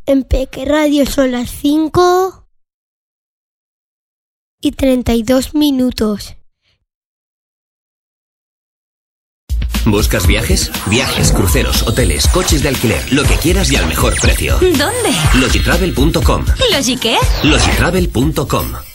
En Peque Radio son las 5:32. ¿Buscas viajes? Viajes, cruceros, hoteles, coches de alquiler, lo que quieras y al mejor precio. ¿Dónde? Logitravel.com. ¿Logi qué? Logitravel.com.